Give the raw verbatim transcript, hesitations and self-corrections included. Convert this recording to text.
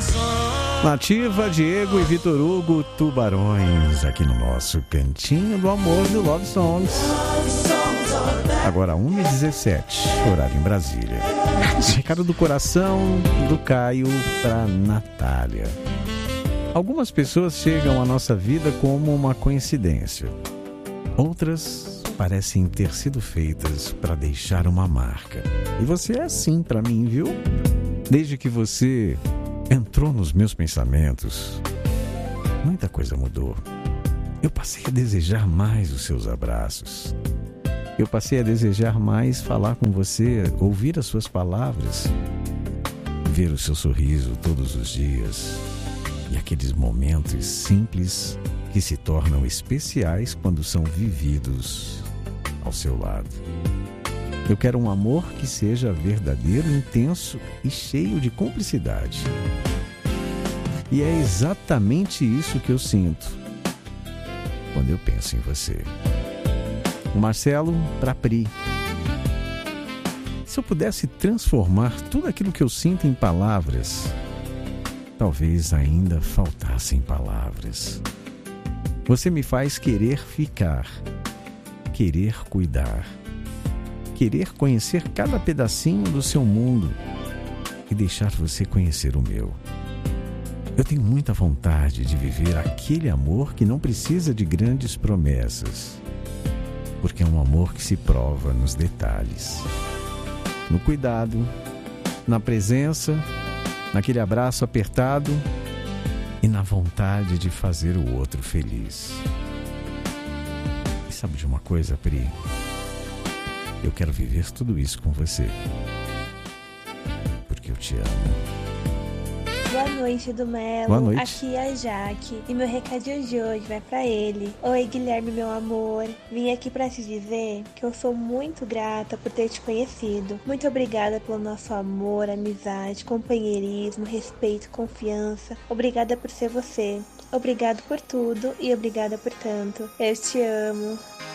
Nativa, Diego e Vitor Hugo, Tubarões, aqui no nosso Cantinho do Amor do Love Songs. Agora uma e dezessete, horário em Brasília. Recado do coração do Caio para Natália. Algumas pessoas chegam à nossa vida como uma coincidência. Outras parecem ter sido feitas para deixar uma marca. E você é assim para mim, viu? Desde que você entrou nos meus pensamentos, muita coisa mudou. Eu passei a desejar mais os seus abraços. Eu passei a desejar mais falar com você, ouvir as suas palavras, ver o seu sorriso todos os dias e aqueles momentos simples que se tornam especiais quando são vividos ao seu lado. Eu quero um amor que seja verdadeiro, intenso e cheio de cumplicidade. E é exatamente isso que eu sinto quando eu penso em você. O Marcelo pra Pri. Se eu pudesse transformar tudo aquilo que eu sinto em palavras, talvez ainda faltassem palavras. Você me faz querer ficar, querer cuidar, querer conhecer cada pedacinho do seu mundo e deixar você conhecer o meu. Eu tenho muita vontade de viver aquele amor que não precisa de grandes promessas, porque é um amor que se prova nos detalhes, no cuidado, na presença, naquele abraço apertado e na vontade de fazer o outro feliz. E sabe de uma coisa, Pri? Eu quero viver tudo isso com você, porque eu te amo. Boa noite, do Melo. Boa noite. Aqui é a Jaque e meu recadinho de hoje vai pra ele. Oi, Guilherme, meu amor. Vim aqui pra te dizer que eu sou muito grata por ter te conhecido. Muito obrigada pelo nosso amor, amizade, companheirismo, respeito, confiança. Obrigada por ser você. Obrigado por tudo e obrigada por tanto. Eu te amo.